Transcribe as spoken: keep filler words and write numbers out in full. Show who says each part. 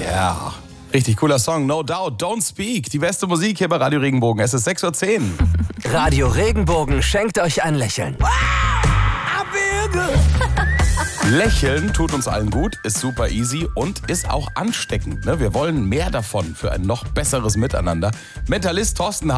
Speaker 1: Ja, richtig cooler Song. No Doubt, Don't Speak. Die beste Musik hier bei Radio Regenbogen. Es ist sechs Uhr zehn.
Speaker 2: Radio Regenbogen schenkt euch ein Lächeln.
Speaker 1: Lächeln tut uns allen gut, ist super easy und ist auch ansteckend. Ne? Wir wollen mehr davon für ein noch besseres Miteinander. Mentalist Thorsten